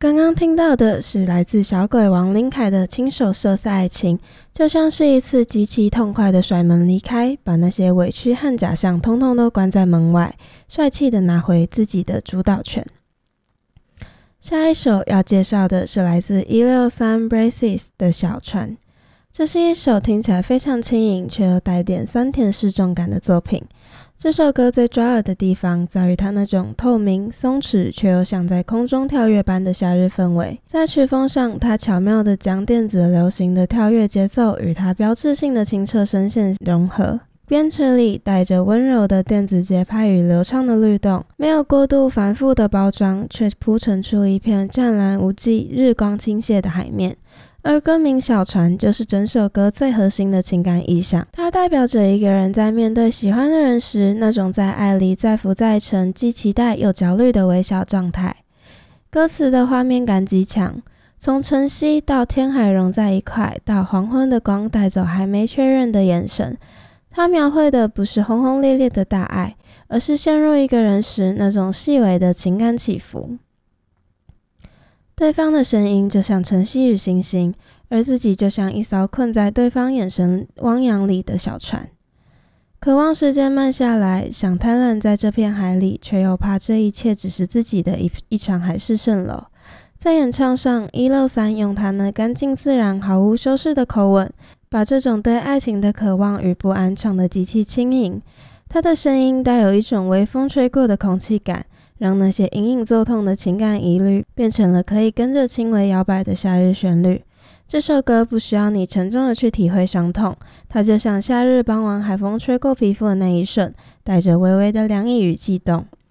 刚刚听到的是来自小鬼王林凯的亲手色色爱情，就像是一次极其痛快的甩门离开，把那些委屈和假象通通都关在门外，帅气的拿回自己的主导权。下一首要介绍的是来自163 Braces 的小船，这是一首听起来非常轻盈却又带点酸甜适中感的作品。这首歌最抓耳的地方在于它那种透明、松弛却又像在空中跳跃般的夏日氛围。在曲风上，它巧妙地将电子流行的跳跃节奏与它标志性的清澈声线融合，编曲里带着温柔的电子节拍与流畅的律动，没有过度繁复的包装，却铺陈出一片湛蓝无际、日光倾泻的海面。而歌名小船就是整首歌最核心的情感意象，它代表着一个人在面对喜欢的人时那种在爱里再浮再沉，既期待又焦虑的微小状态。歌词的画面感极强，从晨曦到天海融在一块，到黄昏的光带走还没确认的眼神，它描绘的不是轰轰烈烈的大爱，而是陷入一个人时那种细微的情感起伏。对方的声音就像晨曦与星星，而自己就像一艘困在对方眼神汪洋里的小船，渴望时间慢下来，想贪婪在这片海里，却又怕这一切只是自己的一场海市蜃楼。在演唱上，163用他那干净自然、毫无修饰的口吻，把这种对爱情的渴望与不安唱得极其轻盈。他的声音带有一种微风吹过的空气感，让那些隐隐作痛的情感疑虑变成了可以跟着轻微摇摆的夏日旋律。这首歌不需要你沉重的去体会伤痛，它就像夏日傍晚海风吹过皮肤的那一瞬，带着微微的凉意与悸动。